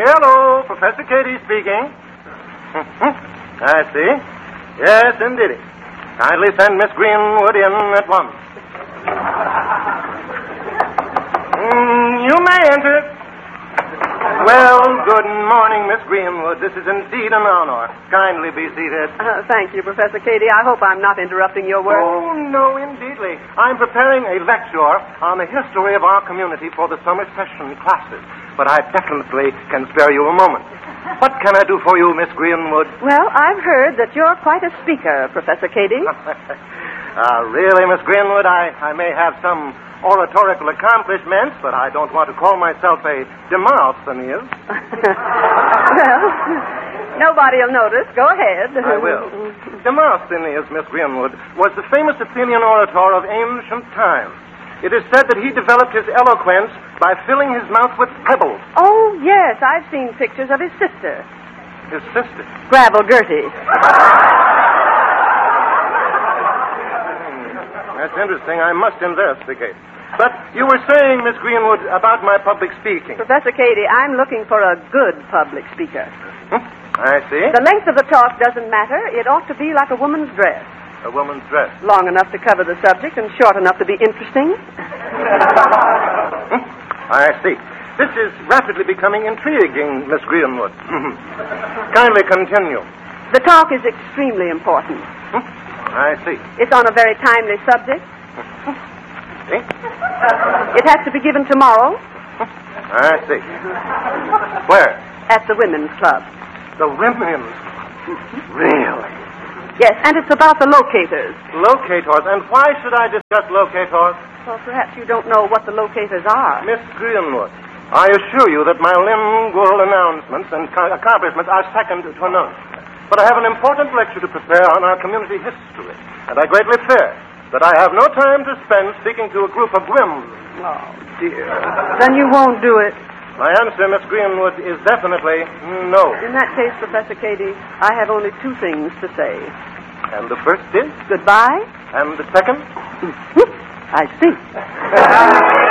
Hello, Professor Cady speaking. I see. Yes, indeed. Kindly send Miss Greenwood in at once. You may enter. Well, good morning, Miss Greenwood. This is indeed an honor. Kindly be seated. Thank you, Professor Cady. I hope I'm not interrupting your work. Oh, no, indeedly. I'm preparing a lecture on the history of our community for the summer session classes, but I definitely can spare you a moment. What can I do for you, Miss Greenwood? Well, I've heard that you're quite a speaker, Professor Cady. Really, Miss Greenwood, I may have some oratorical accomplishments, but I don't want to call myself a Demosthenes. Well, nobody'll notice. Go ahead. I will. Demosthenes, Miss Greenwood, was the famous Athenian orator of ancient times. It is said that he developed his eloquence by filling his mouth with pebbles. Oh, yes, I've seen pictures of his sister. His sister? Gravel Gertie. That's interesting. I must investigate. But you were saying, Miss Greenwood, about my public speaking. Professor Cady, I'm looking for a good public speaker. I see. The length of the talk doesn't matter. It ought to be like a woman's dress. A woman's dress. Long enough to cover the subject and short enough to be interesting. I see. This is rapidly becoming intriguing, Miss Greenwood. Kindly continue. The talk is extremely important. I see. It's on a very timely subject. See? It has to be given tomorrow. I see. Where? At the Women's Club. The Women's? Really? Yes, and it's about the locators. Locators? And why should I discuss locators? Well, perhaps you don't know what the locators are. Miss Greenwood, I assure you that my lingual announcements and accomplishments are second to none. But I have an important lecture to prepare on our community history, and I greatly fear that I have no time to spend speaking to a group of whims. Oh, dear. Then you won't do it. My answer, Miss Greenwood, is definitely no. In that case, Professor Cady, I have only two things to say. And the first is? Goodbye. And the second? I see.